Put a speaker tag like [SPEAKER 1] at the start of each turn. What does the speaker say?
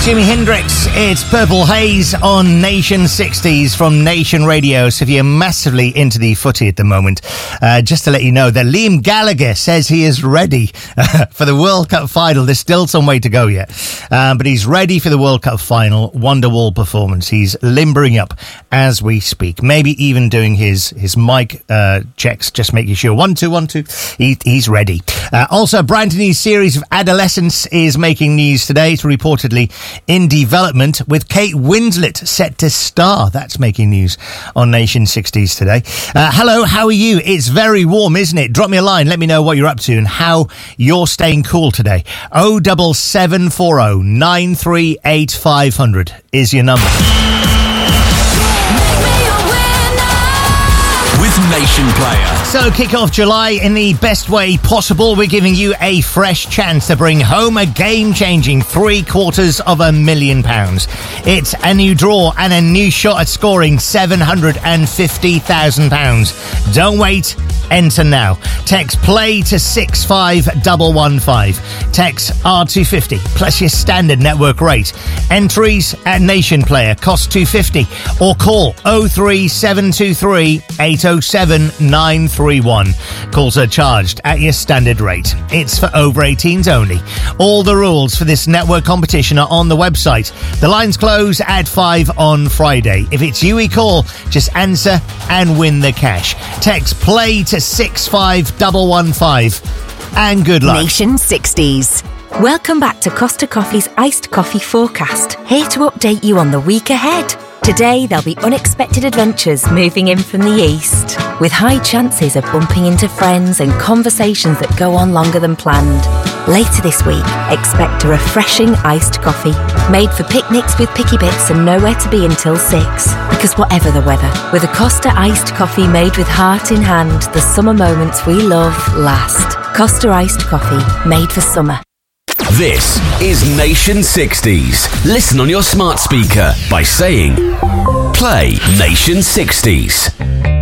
[SPEAKER 1] Jimi Hendrix. It's Purple Haze on Nation 60s from Nation Radio. So if you're massively into the footy at the moment, just to let you know that Liam Gallagher says he is ready for the World Cup final. There's still some way to go yet, but he's ready for the World Cup final Wonderwall performance. He's limbering up as we speak, maybe even doing his mic checks, just making sure 1 2 1 2 he's ready. Also, a brand new series of Adolescence is making news today. It's reportedly in development, with Kate Winslet set to star. That's making news on Nation 60s today. Hello, how are you? It's very warm, isn't it? Drop me a line, let me know what you're up to and how you're staying cool today. 07740 938 500 is your number.
[SPEAKER 2] With Nation Player.
[SPEAKER 1] So kick off July in the best way possible. We're giving you a fresh chance to bring home a game-changing £750,000. It's a new draw and a new shot at scoring £750,000. Don't wait, enter now. Text play to 65115. Text R250 plus your standard network rate. Entries at Nation Player cost £250 or call 03723 807 931. Calls are charged at your standard rate. It's for over 18s only. All the rules for this network competition are on the website. The lines close at 5 on Friday. If it's you we call, just answer and win the cash. Text play to 65115 and good luck.
[SPEAKER 3] Nation 60s. Welcome back to Costa Coffee's Iced Coffee Forecast. Here to update you on the week ahead. Today, there'll be unexpected adventures moving in from the east, with high chances of bumping into friends and conversations that go on longer than planned. Later this week, expect a refreshing iced coffee, made for picnics with picky bits and nowhere to be until 6. Because whatever the weather, with a Costa iced coffee made with heart in hand, the summer moments we love last. Costa iced coffee, made for summer.
[SPEAKER 2] This is Nation 60s. Listen on your smart speaker by saying, play Nation 60s.